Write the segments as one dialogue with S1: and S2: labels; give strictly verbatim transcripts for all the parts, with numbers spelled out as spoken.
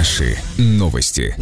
S1: Наши новости.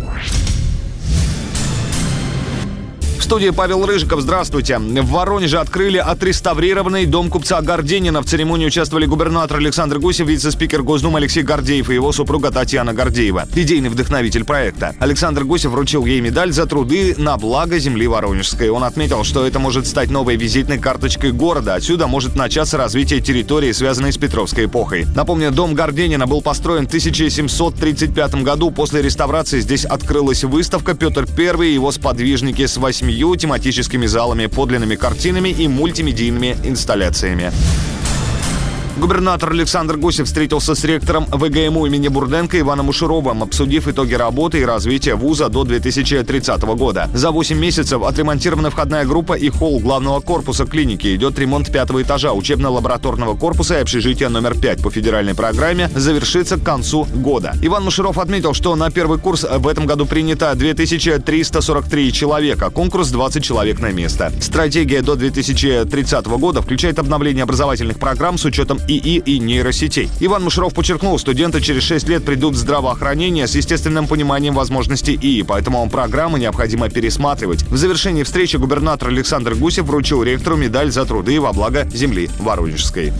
S2: В студии Павел Рыжиков. Здравствуйте. В Воронеже открыли отреставрированный дом купца Горденина. В церемонии участвовали губернатор Александр Гусев, вице-спикер Госдумы Алексей Гордеев и его супруга Татьяна Гордеева, идейный вдохновитель проекта. Александр Гусев вручил ей медаль за труды на благо земли воронежской. Он отметил, что это может стать новой визитной карточкой города. Отсюда может начаться развитие территории, связанной с Петровской эпохой. Напомню, дом Горденина был построен в тысяча семьсот тридцать пятом году. После реставрации здесь открылась выставка «Петр Первый и его сподвижники» с восьмью тематическими залами, подлинными картинами и мультимедийными инсталляциями. Губернатор Александр Гусев встретился с ректором ВГМУ имени Бурденко Иваном Ушуровым, обсудив итоги работы и развития вуза до две тысячи тридцатого года. За восемь месяцев отремонтирована входная группа и холл главного корпуса клиники. Идет ремонт пятого этажа учебно-лабораторного корпуса и общежития номер пять по федеральной программе. Завершится к концу года. Иван Ушуров отметил, что на первый курс в этом году принято две тысячи триста сорок три человека. Конкурс двадцать человек на место. Стратегия до две тысячи тридцатого года включает обновление образовательных программ с учетом ИИ и нейросетей. Иван Мушаров подчеркнул, студенты через шесть лет придут в здравоохранение с естественным пониманием возможностей ИИ, поэтому программы необходимо пересматривать. В завершении встречи губернатор Александр Гусев вручил ректору медаль за труды во благо земли воронежской.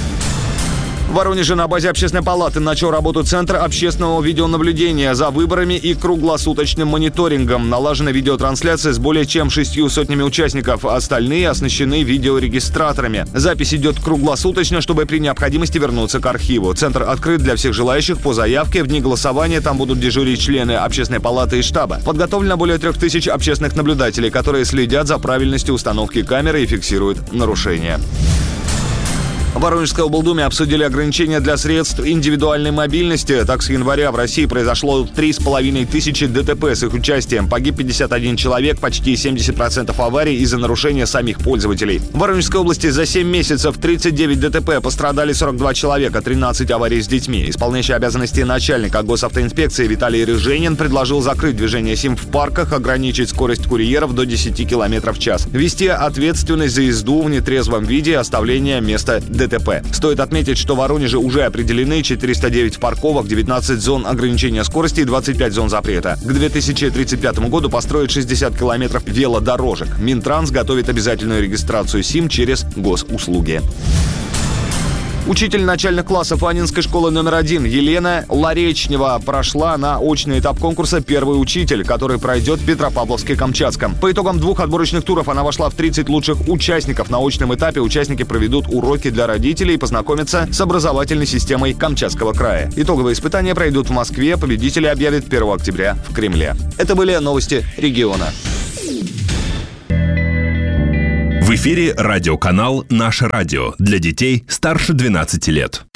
S2: В Воронеже на базе Общественной палаты начал работу Центр общественного видеонаблюдения за выборами и круглосуточным мониторингом. Налажена видеотрансляция с более чем шестью сотнями участников. Остальные оснащены видеорегистраторами. Запись идет круглосуточно, чтобы при необходимости вернуться к архиву. Центр открыт для всех желающих по заявке. В дни голосования там будут дежурить члены Общественной палаты и штаба. Подготовлено более трех тысяч общественных наблюдателей, которые следят за правильностью установки камеры и фиксируют нарушения. В Воронежской облдуме обсудили ограничения для средств индивидуальной мобильности. Так, с января в России произошло три с половиной тысячи ДТП с их участием. Погиб пятьдесят один человек, почти семьдесят процентов аварий из-за нарушения самих пользователей. В Воронежской области за семь месяцев тридцать девять ДТП, пострадали сорок два человека, тринадцать аварий с детьми. Исполняющий обязанности начальника госавтоинспекции Виталий Рыженин предложил закрыть движение СИМ в парках, ограничить скорость курьеров до десяти километров в час, ввести ответственность за езду в нетрезвом виде и оставление места ДТП. ДТП. Стоит отметить, что в Воронеже уже определены четыреста девять парковок, девятнадцать зон ограничения скорости и двадцать пять зон запрета. К две тысячи тридцать пятому году построят шестьдесят километров велодорожек. Минтранс готовит обязательную регистрацию СИМ через госуслуги. Учитель начальных классов Аннинской школы номер один Елена Ларечнева прошла на очный этап конкурса «Первый учитель», который пройдет в Петропавловске-Камчатском. По итогам двух отборочных туров она вошла в тридцать лучших участников. На очном этапе участники проведут уроки для родителей и познакомятся с образовательной системой Камчатского края. Итоговые испытания пройдут в Москве, победители объявят первого октября в Кремле. Это были новости региона.
S3: В эфире радиоканал «Наше радио» для детей старше двенадцати лет.